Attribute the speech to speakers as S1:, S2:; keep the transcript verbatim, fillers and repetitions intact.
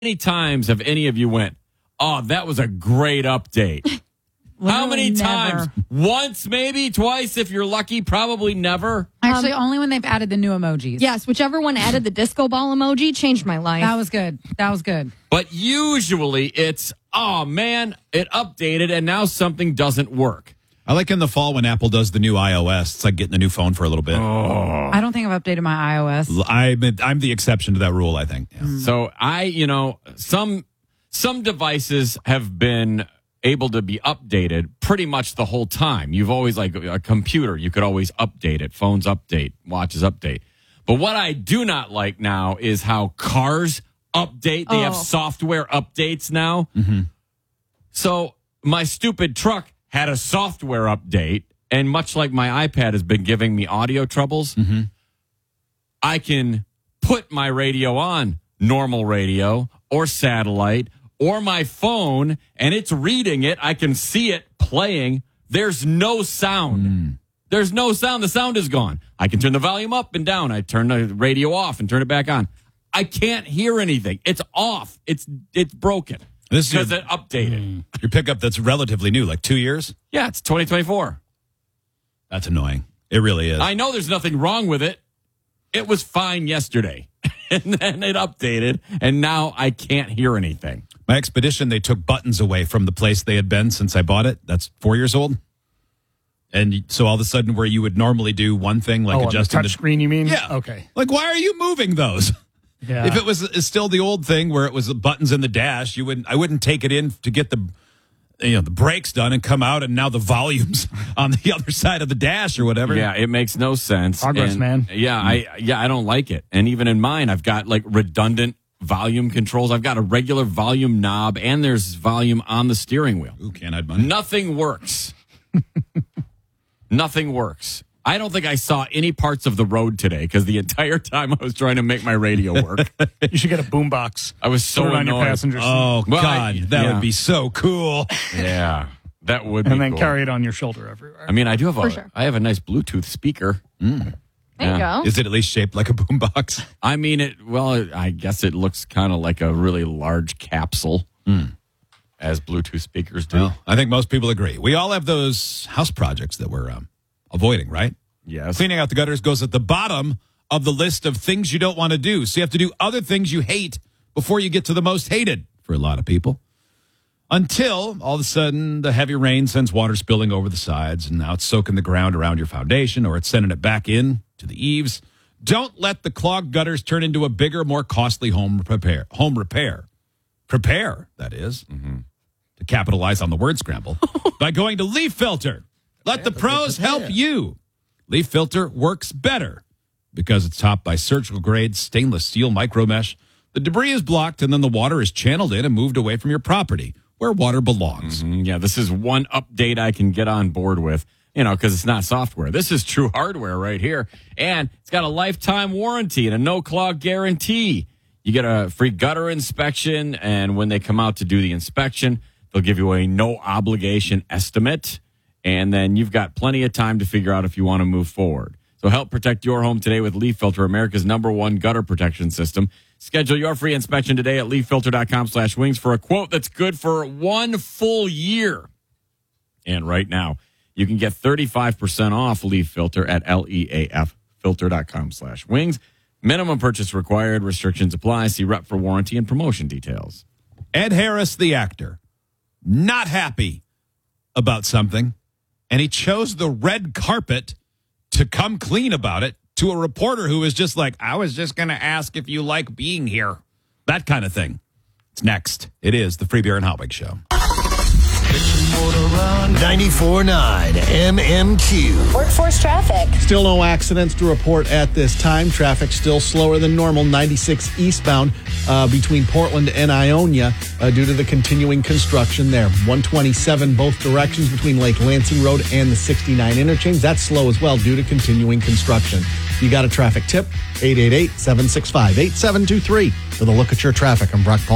S1: many times have any of you went, oh, that was a great update? How many
S2: never.
S1: times? Once, maybe? Twice, if you're lucky? Probably never.
S2: Actually, um, only when they've added the new emojis.
S3: Yes, whichever one added the disco ball emoji changed my life.
S2: That was good. That was good.
S1: But usually it's, oh, man, it updated and now something doesn't work.
S4: I like in the fall when Apple does the new iOS. It's like getting a new phone for a little bit.
S1: Oh.
S2: I don't think I've updated my iOS.
S4: I'm, I'm the exception to that rule, I think. Yeah.
S2: Mm.
S1: So I, you know, some some devices have been able to be updated pretty much the whole time. You've always, like a computer, you could always update it. Phones update, watches update. But what I do not like now is how cars update. They oh. have software updates now.
S4: Mm-hmm.
S1: So my stupid truck had a software update, and much like my iPad has been giving me audio troubles,
S4: mm-hmm.
S1: I can put my radio on normal radio or satellite or my phone, and it's reading it. I can see it playing. There's no sound.
S4: Mm.
S1: There's no sound. The sound is gone. I can turn the volume up and down. I turn the radio off and turn it back on. I can't hear anything. It's off. It's it's broken.
S4: This is
S1: because
S4: your,
S1: it updated.
S4: Your pickup that's relatively new, like two years?
S1: Yeah, it's twenty twenty-four.
S4: That's annoying. It really is.
S1: I know there's nothing wrong with it. It was fine yesterday. And then it updated, and now I can't hear anything.
S4: My Expedition, they took buttons away from the place they had been since I bought it. That's four years old. And so all of a sudden, where you would normally do one thing, like
S5: oh,
S4: adjusting
S5: the touch screen, you mean?
S4: Yeah.
S5: Okay.
S4: Like, why are you moving those?
S5: Yeah.
S4: If it was still the old thing where it was the buttons in the dash, you wouldn't. I wouldn't take it in to get the, you know, the brakes done and come out, and now the volume's on the other side of the dash or whatever.
S1: Yeah, it makes no sense.
S5: Progress,
S1: and,
S5: man.
S1: Yeah, I yeah I don't like it. And even in mine, I've got like redundant volume controls. I've got a regular volume knob, and there's volume on the steering wheel.
S4: Ooh, can't hide money.
S1: Nothing works. Nothing works. I don't think I saw any parts of the road today because the entire time I was trying to make my radio work.
S5: You should get a boombox.
S1: I was so
S5: Put it on
S1: annoyed.
S5: your passenger seat.
S4: Oh,
S1: Well,
S4: God.
S1: I-
S4: that
S1: yeah.
S4: would be so cool.
S1: Yeah, that would be
S5: and then
S1: cool.
S5: carry it on your shoulder everywhere.
S1: I mean, I do have
S3: For
S1: a,
S3: sure.
S1: I have a nice Bluetooth speaker.
S4: Mm.
S3: There
S1: Yeah.
S3: you go.
S4: Is it at least shaped like a boombox?
S1: I mean, it. Well, I guess it looks kind of like a really large capsule,
S4: Mm.
S1: as Bluetooth speakers do.
S4: Well, I think most people agree. We all have those house projects that we're um, avoiding, right?
S1: Yes.
S4: Cleaning out the gutters goes at the bottom of the list of things you don't want to do. So you have to do other things you hate before you get to the most hated for a lot of people. Until all of a sudden the heavy rain sends water spilling over the sides, and now it's soaking the ground around your foundation, or it's sending it back in to the eaves. Don't let the clogged gutters turn into a bigger, more costly home repair. Home repair. Prepare, that is,
S1: Mm-hmm.
S4: to capitalize on the word scramble, by going to Leaf Filter. Let the pros help you. Leaf Filter works better because it's topped by surgical-grade stainless steel micro mesh. The debris is blocked, and then the water is channeled in and moved away from your property, where water belongs.
S1: Mm, yeah, this is one update I can get on board with, you know, because it's not software. This is true hardware right here. And it's got a lifetime warranty and a no-clog guarantee. You get a free gutter inspection, and when they come out to do the inspection, they'll give you a no-obligation estimate. And then you've got plenty of time to figure out if you want to move forward. So help protect your home today with Leaf Filter, America's number one gutter protection system. Schedule your free inspection today at leaffilter.com slash wings for a quote that's good for one full year. And right now, you can get thirty-five percent off Leaf Filter at L-E-A-F filter.com slash wings. Minimum purchase required. Restrictions apply. See rep for warranty and promotion details.
S4: Ed Harris, the actor, not happy about something, and he chose the red carpet to come clean about it to a reporter who was just like, I was just going to ask if you like being here. That kind of thing. It's next. It is the Free Beer and Hot Wings Show.
S6: ninety-four point nine M M Q.
S7: Workforce traffic.
S8: Still no accidents to report at this time. Traffic still slower than normal. ninety-six eastbound uh, between Portland and Ionia uh, due to the continuing construction there. one twenty-seven both directions between Lake Lansing Road and the sixty-nine interchange. That's slow as well due to continuing construction. You got a traffic tip? eight eight eight, seven six five, eight seven two three. For the Look at Your Traffic, I'm Brock Paul.